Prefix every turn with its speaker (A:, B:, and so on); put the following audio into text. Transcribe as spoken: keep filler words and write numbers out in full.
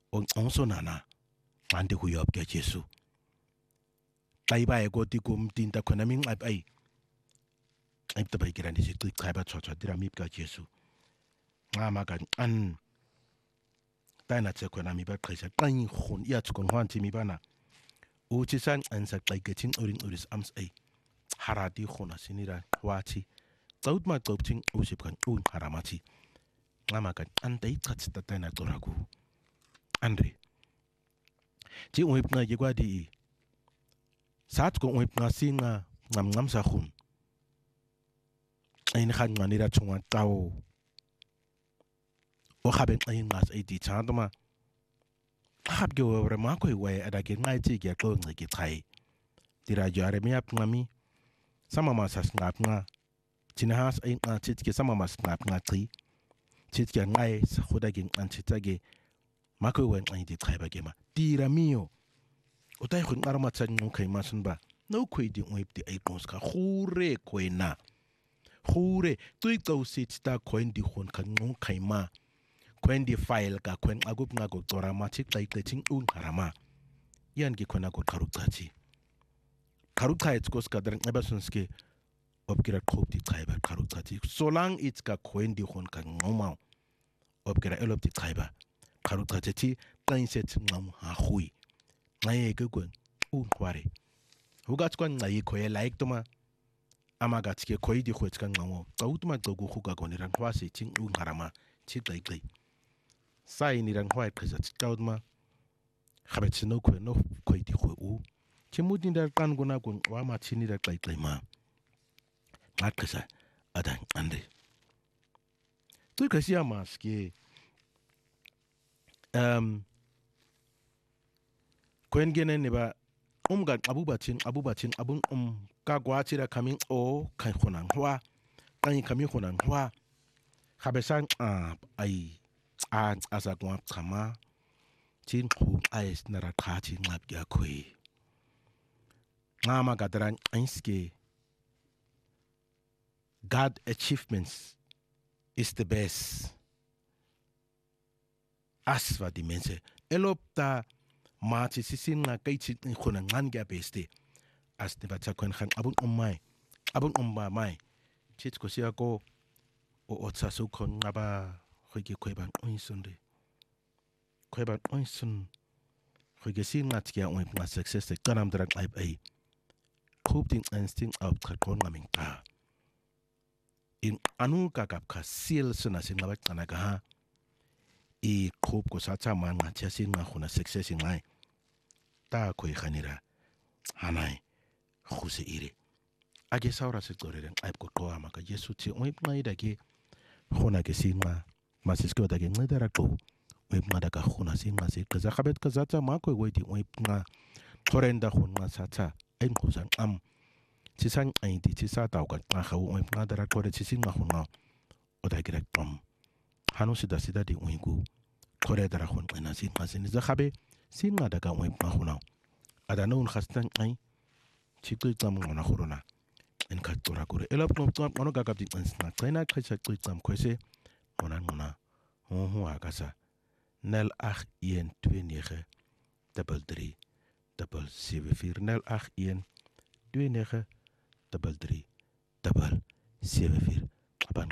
A: o ngconso nana manje kuyobke Jesu xa iba ekoti kumtinta khona minqabi ay ayibta bayikira ndisici cha bathwathwa dira mipka Jesu ngama kan tana tse khona mi baqhisa qanyi khon yathi konhwanti mi bana uthi san ansa xaiketin urin uris ams ay harati khona sinira qwathi cawut ma cawutin usipkan un haramati ngama kan antay chatsita tana toraku andre ji uipna yegwadi sat ko uipna singa ngam ngam sa khun ay khan nganira chungwa taw o khaben ay ngas ay di chandma khab ge wore ma ko we ada ge ngai ti ge tlo ngi thai tira jare mi ap ngami sama ma sas ngap nga tinahas ay nga tit ge sama ma ngap nga tri tit ge ngai sa khoda ge antita ge ma ko we ngai di thai ba ge ma tira mio o tai khun arma tsan ngu kai ma sun ba no khoi di ngoi di ay kons ka khure koina khure tui tau sit ta koin di khon kan ngu kai ma koin di file ka koin agup nga go tora ma tik lai kleting un harama yan gi kona go karuk tati karuk thai skos ka dran eba sunske obkira khop di thai ba karuk tati so lang it's ka koin di khon kan ngoma obkira elop di thai ba karuk tati kain set ngam ha khui ngai ke ko un kware hugat kwan ngai ko e like to ma amaga tike koi di khwet kan ngamo tawutuma tsogu khuka ko ni ran khwasi ting un harama chi tai tai sai ni ran khwai khisa tawutuma khabet no ko no koi di khu u chimudin dar kan guna kun wa ma chini da tai tai ma ma khisa adan ande tu kasi amaske um kwen gene ne ba umga abubatin abubatin abun um ka gwatira kamin o kai khonan hwa kai kamin khonan hwa khabesan a ai a asa kwa khama chin khu ais nara khati ngap ya khoi ngama gadran ainske God achievements is the best asva dimense elopta Mati sisin nga kay chit ni khona ngan ga beste as de batsa kwen khan abun ummai abun umba mai chit ko sia ko o otsa su kon ngaba khoge khoiban oinsunde khoiban oinsun khoge sin ngat ya oin ma success te kanam drak ai ai khub tin instinct of khon ngamin ka in anu ka kap kha sil suna sin ngaba kana ka ha i khub ko sa cha man nga cha sin nga khona success ngai ta khoi khanira hanai khuse ire age saura se tore ren ai ko to ama ka Yesu ti oi ngai da ke khona ke sin nga ma se sko da ke ngai da ko oi ma da ka khona sin nga se ka za khabet ka za cha ma ko oi ti oi nga thoren da khon nga sa cha en ko san am chi san ai ti chi sa ta ka nga kha oi ma da ra ko re chi sin nga khona o da ke ra tom hanu sida sida di uigu kore dara khon ina sin masin za khabe sin ma daga oi ma khuna ada non khastan ai chikui tam ngona khuruna en ka tora kore elap no tam ono ga kapti insna traina khacha chikui tam kwese ona ngona ho ho akasa nel ach een twee nege double drie double seven vier nel ach een twee nege double drie double seven vier